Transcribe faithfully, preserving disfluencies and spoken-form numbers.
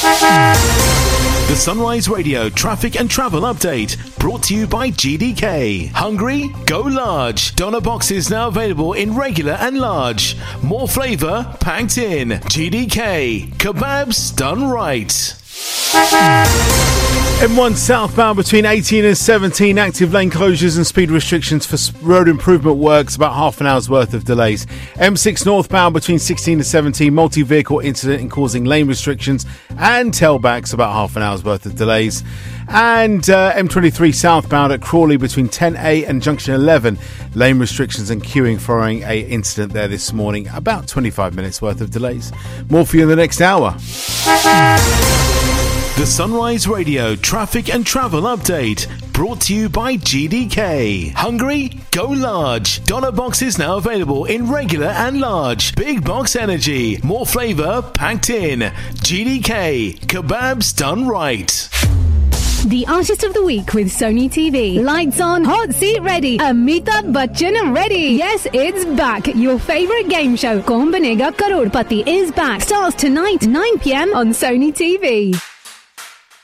The Sunrise Radio traffic and travel update brought to you by G D K. Hungry? Go large. Doner boxes now available in regular and large. More flavour packed in. G D K. Kebabs done right. M one southbound between eighteen and seventeen, active lane closures and speed restrictions for road improvement works, about half an hour's worth of delays. M six northbound between sixteen and seventeen, multi-vehicle incident and causing lane restrictions and tailbacks, about half an hour's worth of delays. And uh, M twenty-three southbound at Crawley between ten A and junction eleven, lane restrictions and queuing following a incident there this morning, about twenty-five minutes worth of delays. More for you in the next hour. The Sunrise Radio traffic and travel update brought to you by G D K. Hungry? Go large. Doner boxes now available in regular and large. Big box energy. More flavour packed in. G D K. Kebabs done right. The Artist of the Week with Sony T V. Lights on, hot seat ready, Amitabh Bachchan ready. Yes, it's back. Your favourite game show, Kaun Banega Crorepati, is back. Starts tonight, nine p.m. on Sony T V.